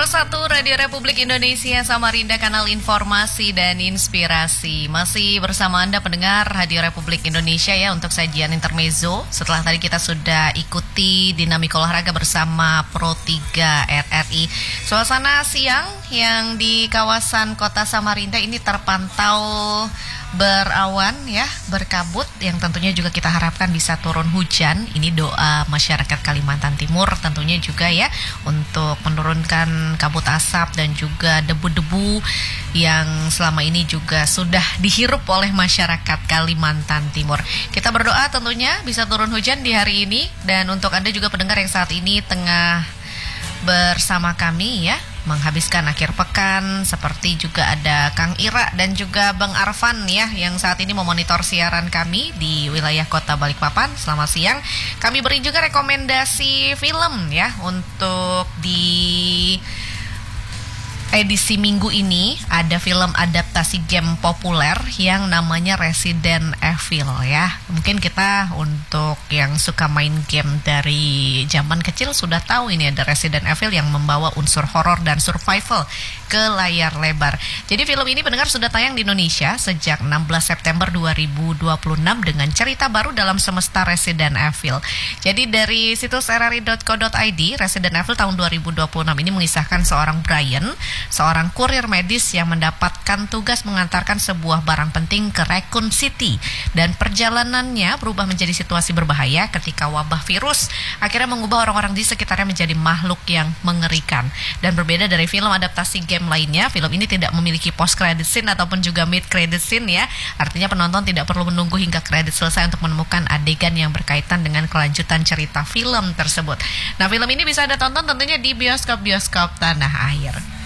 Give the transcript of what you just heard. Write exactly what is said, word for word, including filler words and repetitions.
Nomor satu Radio Republik Indonesia Samarinda, kanal informasi dan inspirasi. Masih bersama Anda pendengar Radio Republik Indonesia ya untuk sajian intermezzo. Setelah tadi kita sudah ikuti dinamika olahraga bersama Pro tiga R R I. Suasana siang yang di kawasan kota Samarinda ini terpantau berawan ya, berkabut, yang tentunya juga kita harapkan bisa turun hujan. Ini doa masyarakat Kalimantan Timur tentunya juga ya, untuk menurunkan kabut asap dan juga debu-debu yang selama ini juga sudah dihirup oleh masyarakat Kalimantan Timur. Kita berdoa tentunya bisa turun hujan di hari ini. Dan untuk Anda juga pendengar yang saat ini tengah bersama kami ya, menghabiskan akhir pekan, seperti juga ada Kang Ira dan juga Bang Arfan ya, yang saat ini memonitor siaran kami di wilayah Kota Balikpapan. Selamat siang. Kami beri juga rekomendasi film ya untuk di edisi minggu ini. Ada film adaptasi game populer yang namanya Resident Evil ya. Mungkin kita untuk yang suka main game dari zaman kecil sudah tahu ini ada Resident Evil yang membawa unsur horor dan survival ke layar lebar. Jadi film ini pendengar sudah tayang di Indonesia sejak enam belas September dua ribu dua puluh enam dengan cerita baru dalam semesta Resident Evil. Jadi dari situs r r i dot co dot i d, Resident Evil tahun dua ribu dua puluh enam ini mengisahkan seorang Brian, seorang kurir medis yang mendapatkan tugas mengantarkan sebuah barang penting ke Raccoon City, dan perjalanannya berubah menjadi situasi berbahaya ketika wabah virus akhirnya mengubah orang-orang di sekitarnya menjadi makhluk yang mengerikan. Dan berbeda dari film adaptasi game lainnya, film ini tidak memiliki post credit scene ataupun juga mid credit scene ya. Artinya penonton tidak perlu menunggu hingga kredit selesai untuk menemukan adegan yang berkaitan dengan kelanjutan cerita film tersebut. Nah, film ini bisa Anda tonton tentunya di bioskop-bioskop tanah air.